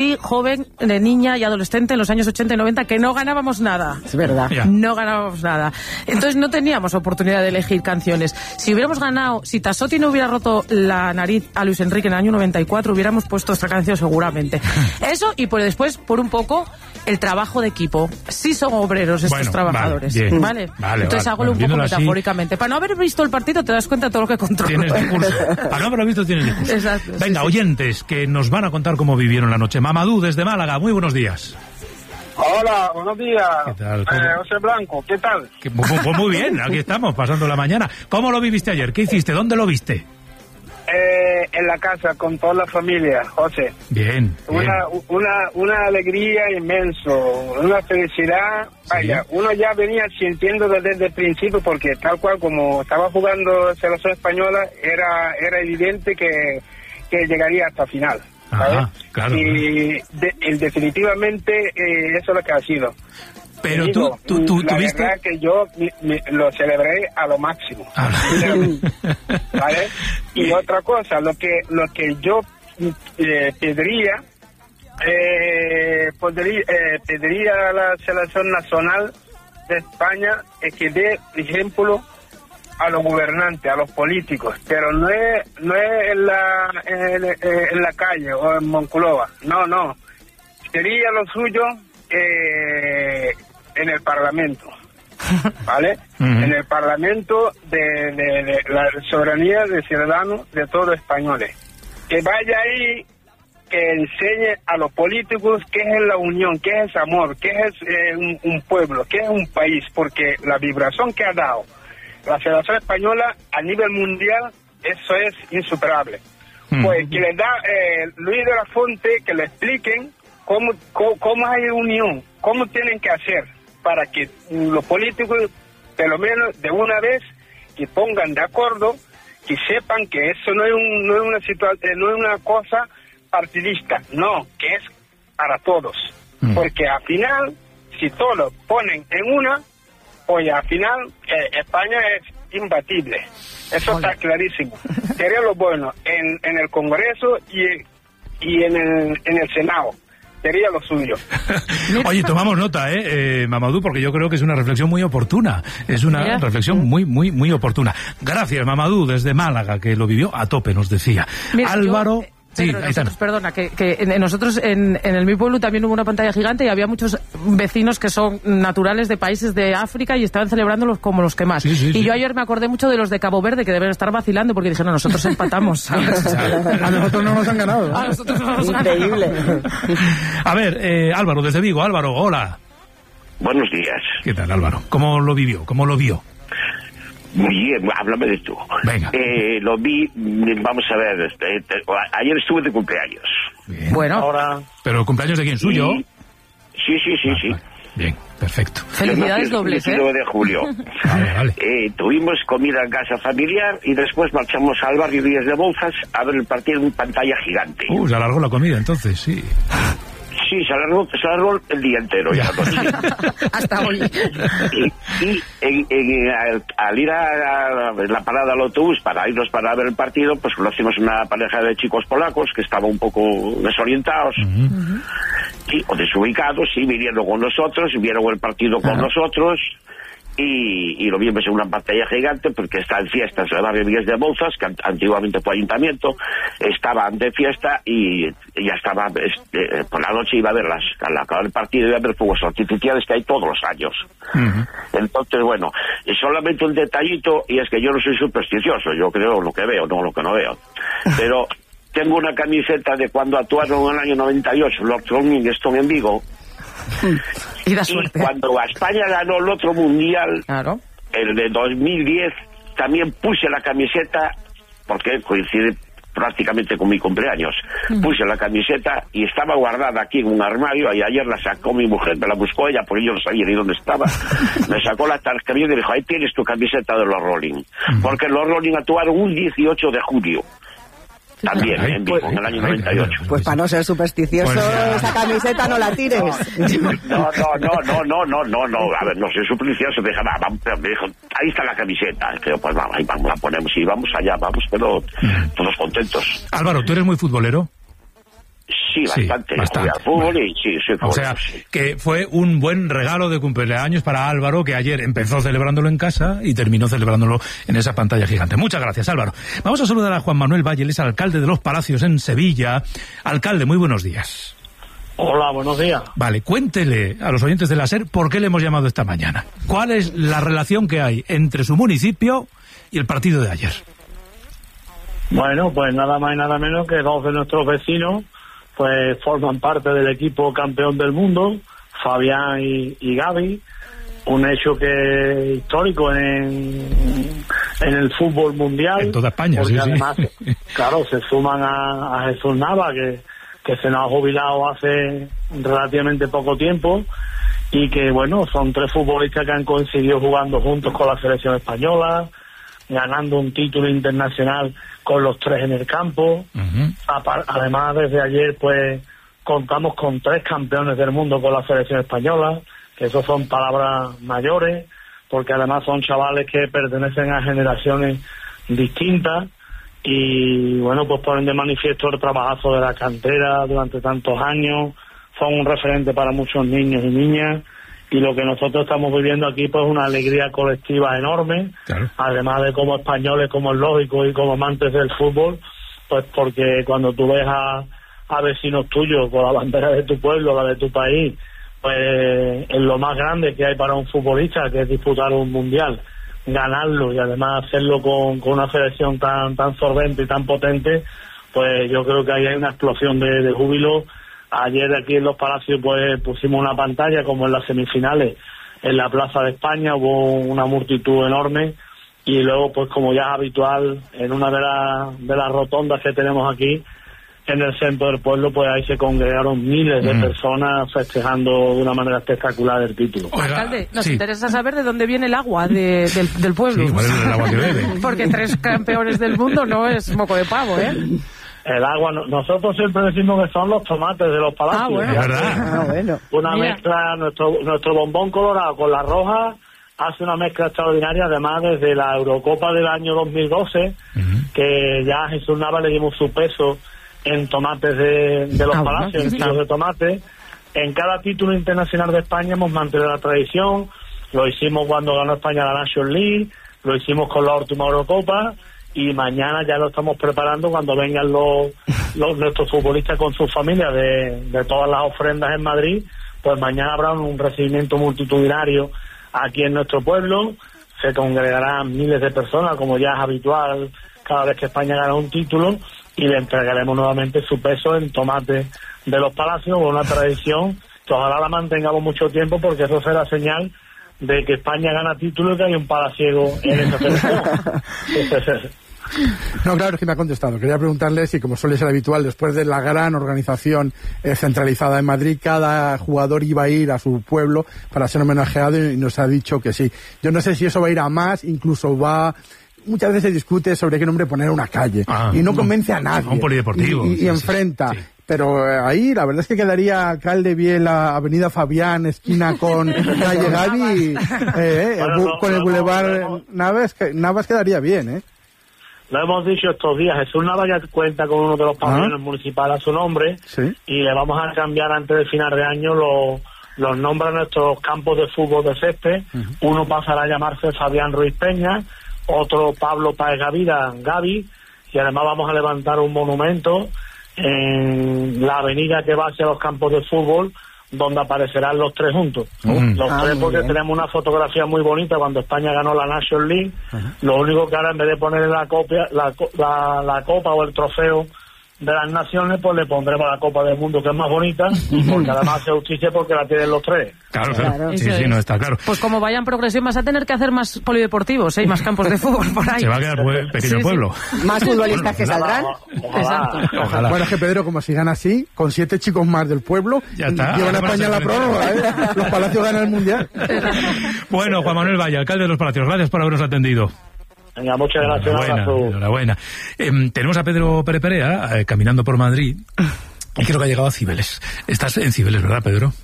fui joven, de niña y adolescente en los años 80 y 90 que no ganábamos nada. Es verdad. No ganábamos nada. Entonces no teníamos oportunidad de elegir canciones. Si hubiéramos ganado, si Tassotti no hubiera roto la nariz a Luis Enrique en el año 94, hubiéramos puesto esta canción seguramente. Eso, y por después, por un poco, el trabajo de equipo. Sí son obreros estos trabajadores. Vale. Entonces hágalo un poco metafóricamente. Para no haber visto el partido te das cuenta de todo lo que controla. Tienes discurso. Para no haberlo visto tienes discurso. Exacto. Venga, oyentes que nos van a contar cómo vivieron la noche. Mamadou, desde Málaga, muy buenos días. Hola, buenos días. ¿Qué tal? José Blanco, ¿qué tal? Pues muy bien, aquí estamos, pasando la mañana. ¿Cómo lo viviste ayer? ¿Qué hiciste? ¿Dónde lo viste? En la casa, con toda la familia, José. Bien. Una alegría inmenso, una felicidad. Vaya, uno ya venía sintiendo desde el principio, porque tal cual como estaba jugando selección española, era evidente que llegaría hasta final. Ajá, claro. Y definitivamente eso es lo que ha sido. Pero digo, tú la viste... verdad que yo lo celebré a lo máximo. ¿Vale? Y otra cosa, lo que yo pediría a la selección nacional de España es que dé ejemplo a los gobernantes, a los políticos, pero no es en la calle o en Monclova, no. Sería lo suyo en el Parlamento, ¿vale? En el Parlamento de la soberanía de ciudadanos de todos los españoles. Que vaya ahí, que enseñe a los políticos qué es la unión, qué es amor, qué es un pueblo, qué es un país, porque la vibración que ha dado la Federación Española a nivel mundial, eso es insuperable. Pues que le da Luis de la Fuente, que le expliquen cómo hay unión, cómo tienen que hacer para que los políticos, por lo menos de una vez, que pongan de acuerdo, que sepan que eso no es una cosa partidista, no, que es para todos. Porque al final, si todos ponen en una, oye, al final España es imbatible. Eso está clarísimo. Sería lo bueno en el Congreso y en el Senado. Sería lo suyo. Oye, tomamos nota, Mamadou, porque yo creo que es una reflexión muy oportuna. Es una reflexión muy oportuna. Gracias, Mamadou, desde Málaga, que lo vivió a tope, nos decía. Mira, Álvaro... Sí, perdona, que nosotros en mi pueblo también hubo una pantalla gigante y había muchos vecinos que son naturales de países de África y estaban celebrándolos como los que más. Sí. Yo ayer me acordé mucho de los de Cabo Verde, que deben estar vacilando porque dijeron, nosotros empatamos. A nosotros no nos han ganado. A nosotros no nos han ganado. Increíble. A ver, Álvaro, desde Vigo. Álvaro, hola. Buenos días. ¿Qué tal, Álvaro? ¿Cómo lo vivió? ¿Cómo lo vio? Muy bien, háblame de tú. Venga. Lo vi, vamos a ver, ayer estuve de cumpleaños. Bien. Bueno. Ahora... ¿Pero el cumpleaños de quién? ¿Suyo? Sí. Vale. Bien, perfecto. Felicidades dobles, El 19 de julio. Vale. Tuvimos comida en casa familiar y después marchamos al barrio Díaz de Bouzas a ver el partido en pantalla gigante. Se alargó la comida entonces, sí. Sí, se alargó el día entero ya. Hasta hoy. Y al ir a la parada del autobús para irnos para ver el partido, pues conocimos una pareja de chicos polacos que estaban un poco desorientados o desubicados, y vinieron con nosotros, vieron el partido con nosotros. Y lo vimos en una pantalla gigante, porque está en fiestas el barrio Díaz de Bouzas, que antiguamente fue ayuntamiento, estaban de fiesta y ya estaba, por la noche iba a verlas, al acabar el partido iba a ver fuegos artificiales que hay todos los años. Entonces, bueno, solamente un detallito, y es que yo no soy supersticioso, yo creo lo que veo, no lo que no veo. Pero tengo una camiseta de cuando actuaron en el año 98 los Rolling Stones en Vigo. Y da suerte. Y cuando España ganó el otro mundial, claro, el de 2010, también puse la camiseta, porque coincide prácticamente con mi cumpleaños. Puse la camiseta y estaba guardada aquí en un armario, y ayer la sacó mi mujer, me la buscó ella porque yo no sabía ni dónde estaba. Me sacó la tarjeta y me dijo, ahí tienes tu camiseta de los Rolling. Porque los Rolling actuaron un 18 de julio. También, en Vigo, en el año 98. Pues para no ser supersticioso, esa camiseta no la tires. No. A ver, no soy supersticioso. Me dijo, ahí está la camiseta. Creo, pues vamos, ahí vamos, la ponemos y vamos allá, vamos, pero todos contentos. Álvaro, ¿tú eres muy futbolero? Sí, bastante. Jugué al fútbol y sí, soy futbolero. O sea, que fue un buen regalo de cumpleaños para Álvaro, que ayer empezó celebrándolo en casa y terminó celebrándolo en esa pantalla gigante. Muchas gracias, Álvaro. Vamos a saludar a Juan Manuel Valle, él es alcalde de Los Palacios en Sevilla. Alcalde, muy buenos días. Hola, buenos días. Vale, cuéntele a los oyentes de la SER por qué le hemos llamado esta mañana. ¿Cuál es la relación que hay entre su municipio y el partido de ayer? Bueno, pues nada más y nada menos que dos de nuestros vecinos pues forman parte del equipo campeón del mundo, Fabián y Gaby, un hecho que histórico en el fútbol mundial. En toda España, porque sí, además, sí. Claro, se suman a Jesús Nava, que se nos ha jubilado hace relativamente poco tiempo, y que, bueno, son tres futbolistas que han coincidido jugando juntos con la selección española, ganando un título internacional con los tres en el campo. Además, desde ayer, pues, contamos con 3 campeones del mundo con la selección española, que eso son palabras mayores, porque además son chavales que pertenecen a generaciones distintas, y, bueno, pues ponen de manifiesto el trabajazo de la cantera durante tantos años, son un referente para muchos niños y niñas, y lo que nosotros estamos viviendo aquí pues una alegría colectiva enorme, claro. Además de como españoles, como es lógico, y como amantes del fútbol, pues porque cuando tú ves a vecinos tuyos con la bandera de tu pueblo, la de tu país, pues es lo más grande que hay para un futbolista, que es disputar un mundial, ganarlo y además hacerlo con una selección tan solvente y tan potente, pues yo creo que ahí hay una explosión de júbilo. Ayer aquí en Los Palacios pues pusimos una pantalla como en las semifinales en la Plaza de España, hubo una multitud enorme, y luego pues como ya es habitual en una de las rotondas que tenemos aquí en el centro del pueblo, pues ahí se congregaron miles de personas festejando de una manera espectacular el título. Alcalde, nos interesa saber de dónde viene el agua del pueblo. Sí, ¿cuál es el agua que bebe? Porque 3 campeones del mundo no es moco de pavo, ¿eh? El agua, nosotros siempre decimos que son los tomates de Los Palacios. Bueno. ¿Verdad? Bueno. Una mezcla, nuestro bombón colorado con la roja hace una mezcla extraordinaria, además desde la Eurocopa del año 2012, que ya a Jesús Nava le dimos su peso en tomates de Los Palacios, en kilos de tomate. En cada título internacional de España hemos mantenido la tradición, lo hicimos cuando ganó España la National League, lo hicimos con la última Eurocopa, y mañana ya lo estamos preparando cuando vengan nuestros futbolistas con sus familias de todas las ofrendas en Madrid, pues mañana habrá un recibimiento multitudinario aquí en nuestro pueblo, se congregarán miles de personas como ya es habitual cada vez que España gana un título, y le entregaremos nuevamente su peso en tomate de Los Palacios, una tradición que ojalá la mantengamos mucho tiempo, porque eso será señal de que España gana título y que hay un palaciego en esa selección. No, claro, es que me ha contestado. Quería preguntarle si, como suele ser habitual, después de la gran organización centralizada en Madrid, cada jugador iba a ir a su pueblo para ser homenajeado, y nos ha dicho que sí. Yo no sé si eso va a ir a más, incluso va... Muchas veces se discute sobre qué nombre poner una calle, y no convence a nadie. Un polideportivo. Y enfrenta. Sí. Pero ahí la verdad es que quedaría, alcalde, bien la avenida Fabián, esquina con calle Gaby, con el bulevar Navas quedaría bien, ¿eh? Lo hemos dicho estos días, Jesús Nava ya cuenta con uno de los pabellones municipales a su nombre, y le vamos a cambiar antes del final de año los nombres a nuestros campos de fútbol de césped. Uno pasará a llamarse Fabián Ruiz Peña, otro Pablo Páez Gavi, y además vamos a levantar un monumento en la avenida que va hacia los campos de fútbol, donde aparecerán los 3 juntos. Los 3 porque tenemos una fotografía muy bonita cuando España ganó la National League. Lo único que ahora, en vez de poner la copa o el trofeo de las naciones, pues le pondremos la Copa del Mundo, que es más bonita, porque además hace justicia porque la tienen los 3. Claro. Sí, no está claro. Pues como vaya en progresión, vas a tener que hacer más polideportivos, y más campos de fútbol por ahí. Se va a quedar pequeño el pueblo. Más futbolistas que saldrán. Ojalá. Bueno, es que Pedro, como sigan así, con 7 chicos más del pueblo, ya está. Llevan a España a la prórroga, ¿eh? Los Palacios ganan el Mundial. Bueno, Juan Manuel Valle, alcalde de Los Palacios, gracias por habernos atendido. Venga, muchas gracias. Enhorabuena. Tenemos a Pedro Pérez Perea caminando por Madrid, y creo que ha llegado a Cibeles. Estás en Cibeles, ¿verdad, Pedro?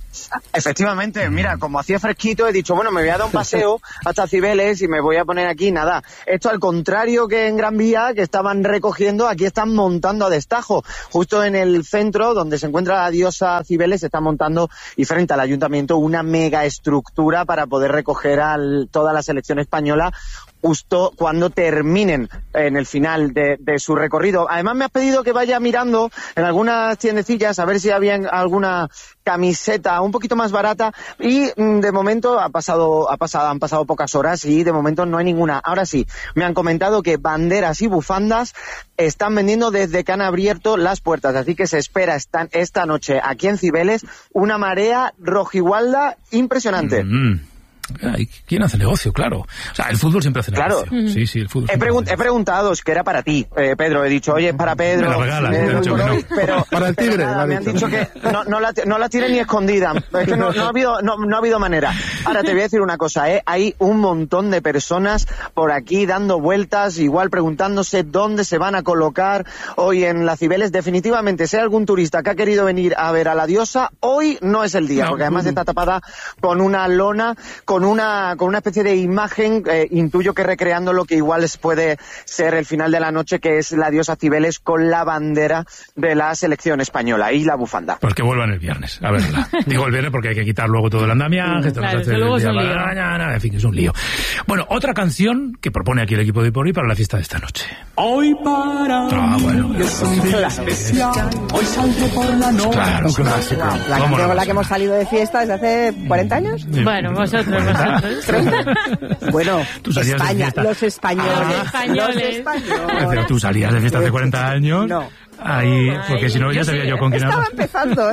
Efectivamente, mira, como hacía fresquito, he dicho, bueno, me voy a dar un paseo hasta Cibeles y me voy a poner aquí, nada. Esto al contrario que en Gran Vía, que estaban recogiendo, aquí están montando a destajo. Justo en el centro, donde se encuentra la diosa Cibeles, se está montando, y frente al ayuntamiento, una mega estructura para poder recoger a toda la selección española justo cuando terminen en el final de su recorrido. Además me has pedido que vaya mirando en algunas tiendecillas a ver si había alguna camiseta un poquito más barata, y de momento han pasado pocas horas y de momento no hay ninguna. Ahora sí, me han comentado que banderas y bufandas están vendiendo desde que han abierto las puertas, así que se espera esta noche aquí en Cibeles una marea rojigualda impresionante. ¿Quién hace negocio? Claro. O sea, el fútbol siempre hace negocio. Sí, el fútbol. He preguntado que era para ti, Pedro. He dicho, oye, es para Pedro. Me la regalas, pero para el Tigre. Me han dicho que no la tiene ni escondida. Es que no ha habido manera. Ahora te voy a decir una cosa, hay un montón de personas por aquí dando vueltas, igual preguntándose dónde se van a colocar hoy en la Cibeles. Definitivamente, si hay algún turista que ha querido venir a ver a la diosa, hoy no es el día, porque además está tapada con una lona, con una especie de imagen, intuyo que recreando lo que igual puede ser el final de la noche, que es la diosa Cibeles con la bandera de la selección española y la bufanda. Pues que vuelvan el viernes, a verla. Digo el viernes porque hay que quitar luego todo el andamiaje, en fin, es un lío. Bueno, otra canción que propone aquí el equipo de Porri para la fiesta de esta noche. Hoy para es un día especial, hoy saldré por la noche. Claro, Un clásico. La canción con la que hemos salido de fiesta desde hace 40 años. Bueno, vosotros. Bueno, ¿Tú salías de España, fiesta? los españoles. Los españoles. Pero tú salías de fiesta hace 40 años. No. Ahí, porque si no ya sabía yo con quién Estaba hablas. empezando,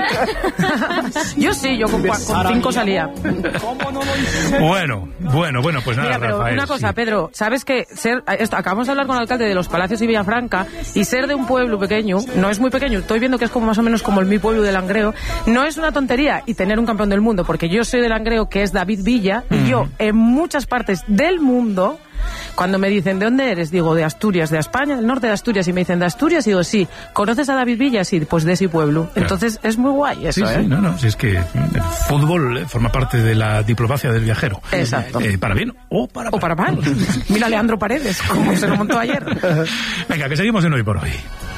Yo sí, yo con 5 salía. Bueno, pues nada, Mira, pero Rafael. una cosa, sí. Pedro, ¿sabes que acabamos de hablar con el alcalde de los Palacios y Villafranca, y ser de un pueblo pequeño, no es muy pequeño, estoy viendo que es como más o menos como mi pueblo de Langreo, no es una tontería, y tener un campeón del mundo, porque yo soy de Langreo, que es David Villa, y yo en muchas partes del mundo, cuando me dicen, ¿de dónde eres? Digo, de Asturias, de España, del norte de Asturias. Y me dicen, ¿de Asturias? Y digo, sí. ¿Conoces a David Villa? Sí, pues de ese pueblo. Claro. Entonces, es muy guay eso, Sí, si es que el fútbol forma parte de la diplomacia del viajero. Exacto. Para bien o para mal. O para mal. Mira a Leandro Paredes, como se lo montó ayer. Venga, que seguimos en Hoy por Hoy.